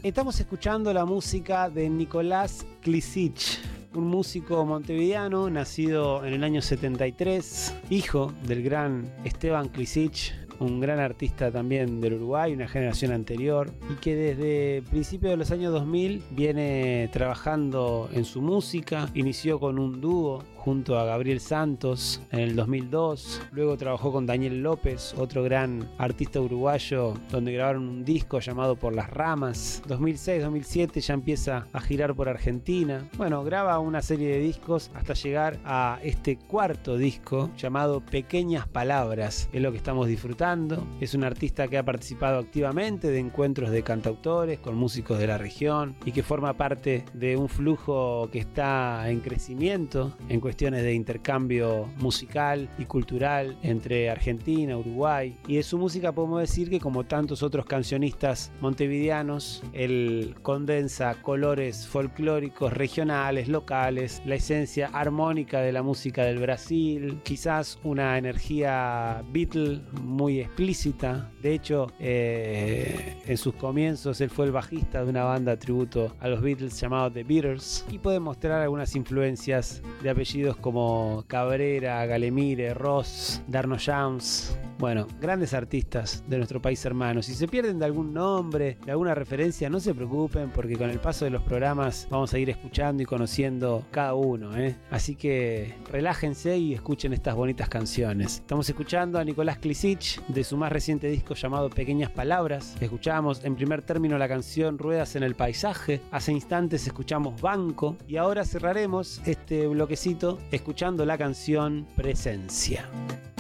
Estamos escuchando la música de Nicolás Klisic, un músico montevideano nacido en el año 73, hijo del gran Esteban Klisic, un gran artista también del Uruguay, una generación anterior, y que desde principios de los años 2000 viene trabajando en su música. Inició con un dúo junto a Gabriel Santos en el 2002, luego trabajó con Daniel López, otro gran artista uruguayo, donde grabaron un disco llamado Por las Ramas. 2006-2007 ya empieza a girar por Argentina. Bueno, graba una serie de discos hasta llegar a este cuarto disco llamado Pequeñas Palabras, es lo que estamos disfrutando. Es un artista que ha participado activamente de encuentros de cantautores con músicos de la región y que forma parte de un flujo que está en crecimiento en cuestiones de intercambio musical y cultural entre Argentina, Uruguay, y de su música podemos decir que, como tantos otros cancionistas montevideanos, él condensa colores folclóricos, regionales, locales, la esencia armónica de la música del Brasil, quizás una energía Beatle muy explícita. De hecho, en sus comienzos él fue el bajista de una banda tributo a los Beatles llamado The Beatles, y puede mostrar algunas influencias de apellidos como Cabrera, Galemire, Ross, Darno Jones. Bueno, grandes artistas de nuestro país hermano. Si se pierden de algún nombre, de alguna referencia, no se preocupen, porque con el paso de los programas vamos a ir escuchando y conociendo cada uno, Así que relájense y escuchen estas bonitas canciones. Estamos escuchando a Nicolás Klisic de su más reciente disco llamado Pequeñas Palabras. Escuchamos en primer término la canción Ruedas en el Paisaje. Hace instantes escuchamos Banco. Y ahora cerraremos este bloquecito escuchando la canción Presencia.